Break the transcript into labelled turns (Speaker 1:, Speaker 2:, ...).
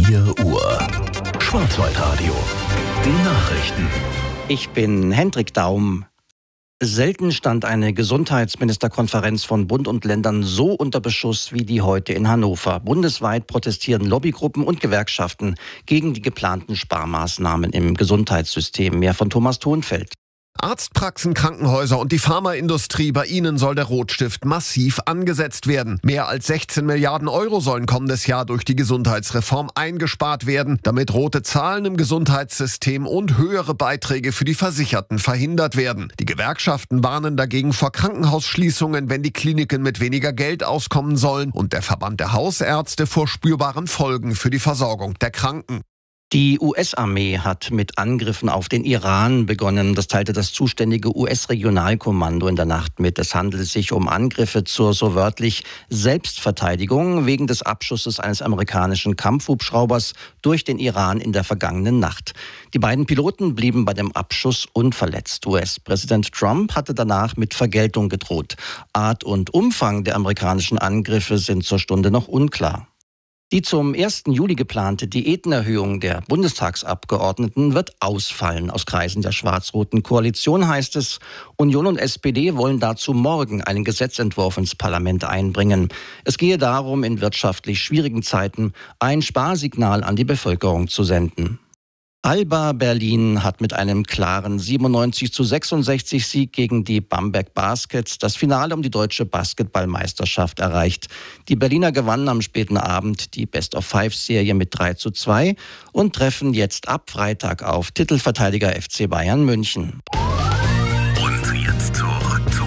Speaker 1: 4 Uhr. Schwarzwaldradio. Die Nachrichten.
Speaker 2: Ich bin Hendrik Daum. Selten stand eine Gesundheitsministerkonferenz von Bund und Ländern so unter Beschuss wie die heute in Hannover. Bundesweit protestieren Lobbygruppen und Gewerkschaften gegen die geplanten Sparmaßnahmen im Gesundheitssystem. Mehr von Thomas Thonfeld.
Speaker 3: Arztpraxen, Krankenhäuser und die Pharmaindustrie, bei ihnen soll der Rotstift massiv angesetzt werden. Mehr als 16 Milliarden Euro sollen kommendes Jahr durch die Gesundheitsreform eingespart werden, damit rote Zahlen im Gesundheitssystem und höhere Beiträge für die Versicherten verhindert werden. Die Gewerkschaften warnen dagegen vor Krankenhausschließungen, wenn die Kliniken mit weniger Geld auskommen sollen, und der Verband der Hausärzte vor spürbaren Folgen für die Versorgung der Kranken.
Speaker 2: Die US-Armee hat mit Angriffen auf den Iran begonnen. Das teilte das zuständige US-Regionalkommando in der Nacht mit. Es handele sich um Angriffe zur so wörtlich Selbstverteidigung wegen des Abschusses eines amerikanischen Kampfhubschraubers durch den Iran in der vergangenen Nacht. Die beiden Piloten blieben bei dem Abschuss unverletzt. US-Präsident Trump hatte danach mit Vergeltung gedroht. Art und Umfang der amerikanischen Angriffe sind zur Stunde noch unklar. Die zum 1. Juli geplante Diätenerhöhung der Bundestagsabgeordneten wird ausfallen. Aus Kreisen der schwarz-roten Koalition heißt es, Union und SPD wollen dazu morgen einen Gesetzentwurf ins Parlament einbringen. Es gehe darum, in wirtschaftlich schwierigen Zeiten ein Sparsignal an die Bevölkerung zu senden. Alba Berlin hat mit einem klaren 97:66 Sieg gegen die Bamberg Baskets das Finale um die deutsche Basketballmeisterschaft erreicht. Die Berliner gewannen am späten Abend die Best-of-5-Serie mit 3:2 und treffen jetzt ab Freitag auf Titelverteidiger FC Bayern München.
Speaker 1: Und jetzt zur